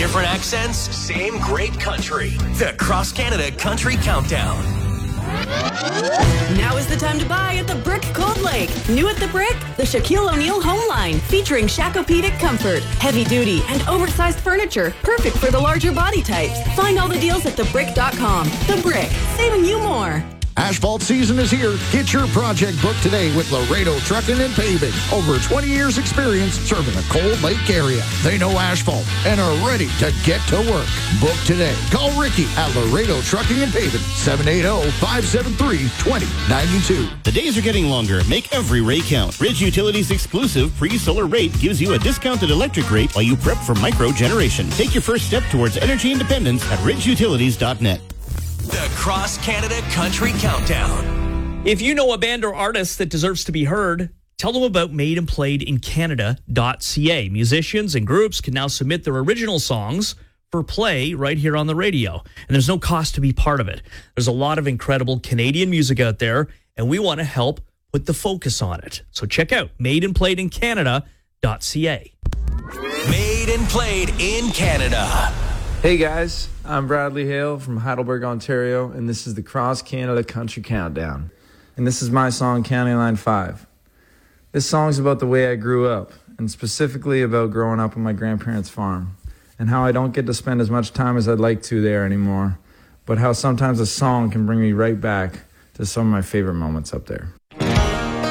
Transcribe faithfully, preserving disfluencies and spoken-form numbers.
Different accents, same great country. The Cross Canada Country Countdown. Now is the time to buy at the Brick Cold Lake. New at the Brick, the Shaquille O'Neal home line featuring Shacopedic comfort, heavy duty and oversized furniture, perfect for the larger body types. Find all the deals at the brick dot com. The Brick, saving you more. Asphalt season is here. Get your project booked today with Laredo Trucking and Paving. Over twenty years experience serving the Cold Lake area. They know asphalt and are ready to get to work. Book today. Call Ricky at Laredo Trucking and Paving, seven eight zero, five seven three, two zero nine two. The days are getting longer. Make every rate count. Ridge Utilities' exclusive pre-solar rate gives you a discounted electric rate while you prep for micro generation. Take your first step towards energy independence at ridge utilities dot net. The Cross Canada Country Countdown. If you know a band or artist that deserves to be heard, tell them about made and played in canada dot c a. Musicians and groups can now submit their original songs for play right here on the radio. And there's no cost to be part of it. There's a lot of incredible Canadian music out there, and we want to help put the focus on it. So check out made and played in canada dot c a. Made and played in Canada. Hey guys, I'm Bradley Hale from Heidelberg, Ontario, and this is the Cross Canada Country Countdown. And this is my song, County Line five. This song's about the way I grew up, and specifically about growing up on my grandparents' farm, and how I don't get to spend as much time as I'd like to there anymore, but how sometimes a song can bring me right back to some of my favorite moments up there.